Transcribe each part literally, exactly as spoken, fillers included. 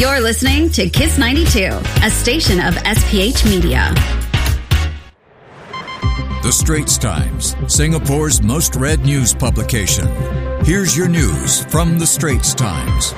You're listening to Kiss ninety-two, a station of S P H Media. The Straits Times, Singapore's most read news publication. Here's your news from The Straits Times.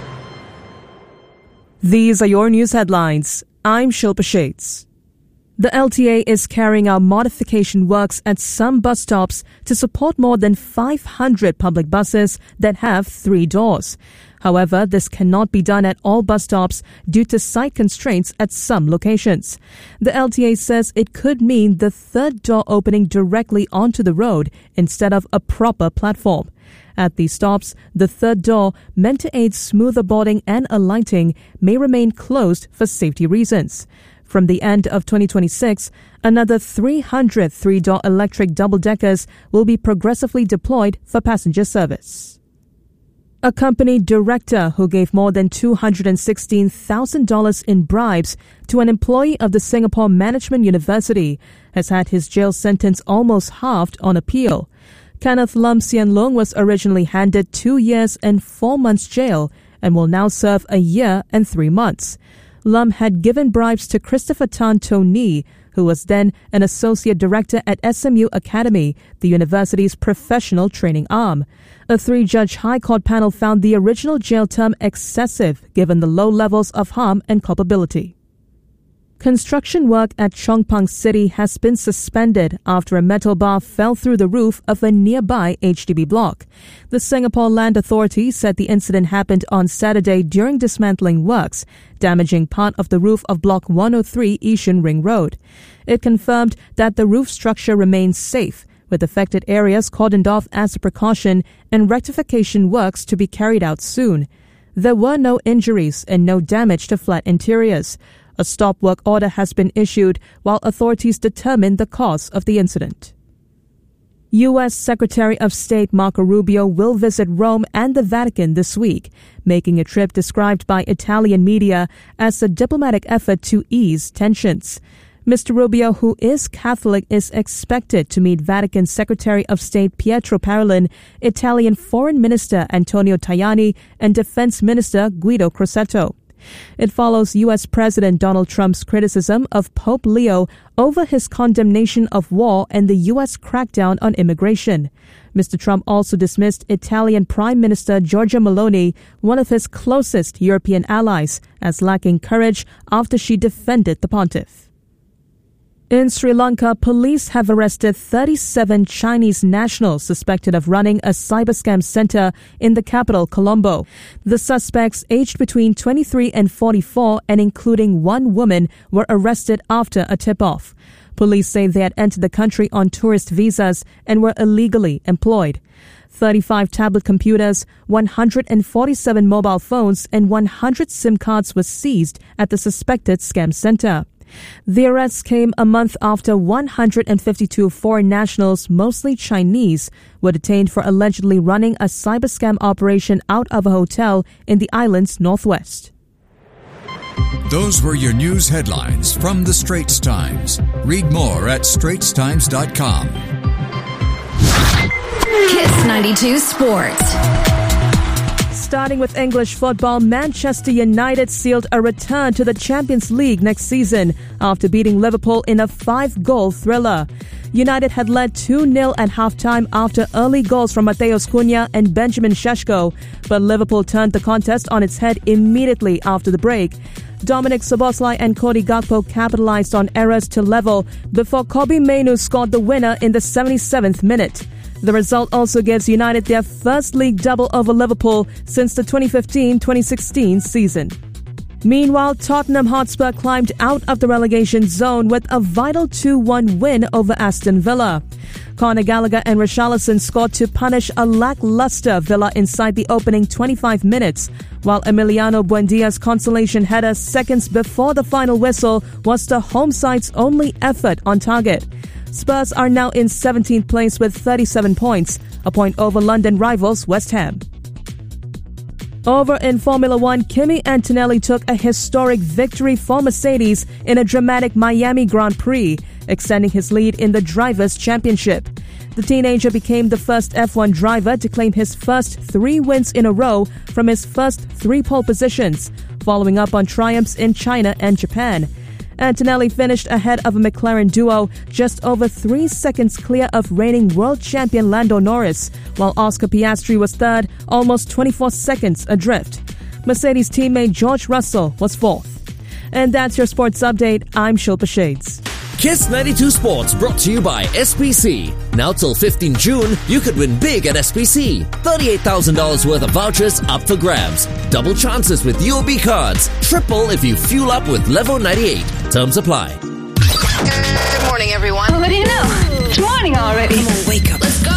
These are your news headlines. I'm Shilpa Shades. The L T A is carrying out modification works at some bus stops to support more than five hundred public buses that have three doors. However, this cannot be done at all bus stops due to site constraints at some locations. The L T A says it could mean the third door opening directly onto the road instead of a proper platform. At these stops, the third door, meant to aid smoother boarding and alighting, may remain closed for safety reasons. From the end of twenty twenty-six, another three hundred three-door electric double-deckers will be progressively deployed for passenger service. A company director who gave more than two hundred sixteen thousand dollars in bribes to an employee of the Singapore Management University has had his jail sentence almost halved on appeal. Kenneth Lam Hsien Loong was originally handed two years and four months jail and will now serve a year and three months. Lam had given bribes to Christopher Tan Toh Nee, who was then an associate director at S M U Academy, the university's professional training arm. A three-judge High Court panel found the original jail term excessive given the low levels of harm and culpability. Construction work at Chong Pang City has been suspended after a metal bar fell through the roof of a nearby H D B block. The Singapore Land Authority said the incident happened on Saturday during dismantling works, damaging part of the roof of Block one oh three Yishun Ring Road. It confirmed that the roof structure remains safe, with affected areas cordoned off as a precaution and rectification works to be carried out soon. There were no injuries and no damage to flat interiors. A stop work order has been issued while authorities determine the cause of the incident. U S Secretary of State Marco Rubio will visit Rome and the Vatican this week, making a trip described by Italian media as a diplomatic effort to ease tensions. Mister Rubio, who is Catholic, is expected to meet Vatican Secretary of State Pietro Parolin, Italian Foreign Minister Antonio Tajani, and Defense Minister Guido Crosetto. It follows U S President Donald Trump's criticism of Pope Leo over his condemnation of war and the U S crackdown on immigration. Mister Trump also dismissed Italian Prime Minister Giorgia Meloni, one of his closest European allies, as lacking courage after she defended the pontiff. In Sri Lanka, police have arrested thirty-seven Chinese nationals suspected of running a cyber scam center in the capital, Colombo. The suspects, aged between twenty-three and forty-four and including one woman, were arrested after a tip-off. Police say they had entered the country on tourist visas and were illegally employed. thirty-five tablet computers, one hundred forty-seven mobile phones, and one hundred SIM cards were seized at the suspected scam center. The arrests came a month after one hundred fifty-two foreign nationals, mostly Chinese, were detained for allegedly running a cyber scam operation out of a hotel in the island's northwest. Those were your news headlines from The Straits Times. Read more at straits times dot com. Kiss ninety-two Sports. Starting with English football, Manchester United sealed a return to the Champions League next season after beating Liverpool in a five-goal thriller. United had led two nil at halftime after early goals from Matheus Cunha and Benjamin Šeško, but Liverpool turned the contest on its head immediately after the break. Dominic Szoboszlai and Cody Gakpo capitalized on errors to level before Kobbie Mainoo scored the winner in the seventy-seventh minute. The result also gives United their first league double over Liverpool since the twenty fifteen twenty sixteen season. Meanwhile, Tottenham Hotspur climbed out of the relegation zone with a vital two one win over Aston Villa. Conor Gallagher and Richarlison scored to punish a lackluster Villa inside the opening twenty-five minutes, while Emiliano Buendia's consolation header seconds before the final whistle was the home side's only effort on target. Spurs are now in seventeenth place with thirty-seven points, a point over London rivals West Ham. Over in Formula One, Kimi Antonelli took a historic victory for Mercedes in a dramatic Miami Grand Prix, extending his lead in the Drivers' Championship. The teenager became the first F one driver to claim his first three wins in a row from his first three pole positions, following up on triumphs in China and Japan. Antonelli finished ahead of a McLaren duo, just over three seconds clear of reigning world champion Lando Norris, while Oscar Piastri was third, almost twenty-four seconds adrift. Mercedes teammate George Russell was fourth. And that's your sports update. I'm Shilpa Shades. Kiss ninety-two Sports brought to you by S P C. Now till fifteenth June, you could win big at S P C. thirty-eight thousand dollars worth of vouchers up for grabs. Double chances with U O B cards. Triple if you fuel up with Level ninety-eight. Terms apply. Good morning, everyone. What do you know? It's morning already. Come on, wake up. Let's go.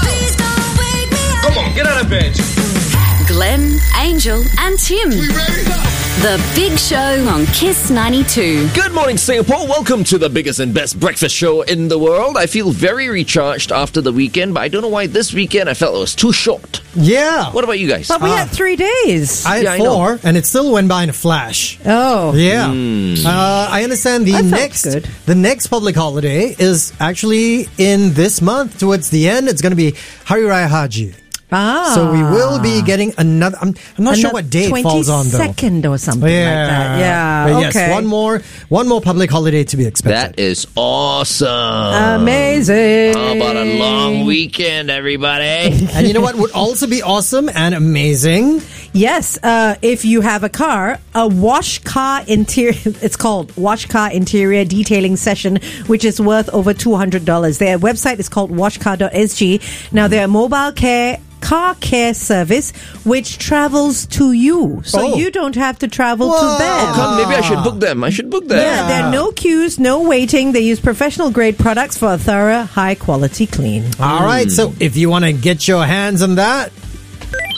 Come on, get out of bed. Glenn, Angel, and Tim. We ready? The Big Show on Kiss ninety-two. Good morning, Singapore. Welcome to the biggest and best breakfast show in the world. I feel very recharged after the weekend, but I don't know why this weekend I felt it was too short. Yeah. What about you guys? But we Uh, had three days. I had Yeah, I four, know. and it still went by in a flash. oh. Yeah. Uh, I understand the I felt next good. the next public holiday is actually in this month. Towards the end, it's going to be Hari Raya Haji. Ah. So we will be getting another. I'm, I'm not sure Another what day it falls on, though. twenty-second or something Yeah. like that. Yeah. But okay. yes, one more, one more public holiday to be expected. That is awesome. Amazing. How about a long weekend, everybody? And you know what would also be awesome and amazing? Yes, uh, if you have a car, a wash car interior, it's called Wash Car Interior Detailing Session, which is worth over two hundred dollars. Their website is called washcar dot s g. Now, they're a mobile care car care service which travels to you. So Oh. you don't have to travel Wow. to them. Oh, come, maybe I should book them. I should book them. Yeah, there are no queues, no waiting. They use professional grade products for a thorough, high quality clean. All right. So if you want to get your hands on that,